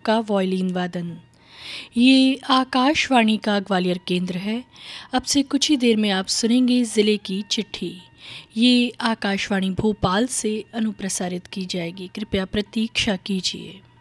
का वायलिन वादन। ये आकाशवाणी का ग्वालियर केंद्र है। अब से कुछ ही देर में आप सुनेंगे ज़िले की चिट्ठी। ये आकाशवाणी भोपाल से अनुप्रसारित की जाएगी। कृपया प्रतीक्षा कीजिए।